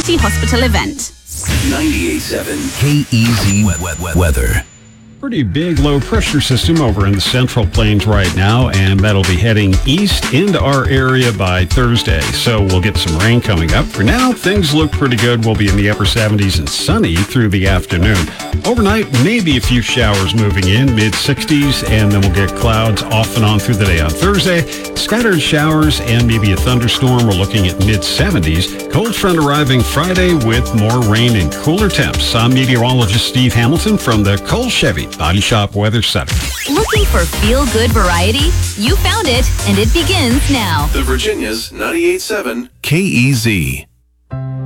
City Hospital event. 98.7 KEZ weather. Pretty big low pressure system over in the Central Plains right now, and that'll be heading east into our area by Thursday. So we'll get some rain coming up. For now, things look pretty good. We'll be in the upper 70s and sunny through the afternoon. Overnight, maybe a few showers moving in, mid-60s, and then we'll get clouds off and on through the day on Thursday. Scattered showers and maybe a thunderstorm. We're looking at mid-70s. Cold front arriving Friday with more rain and cooler temps. I'm meteorologist Steve Hamilton from the Cole Chevy Body Shop Weather Center. Looking for feel-good variety? You found it, and it begins now. The Virginia's 98.7 KEZ.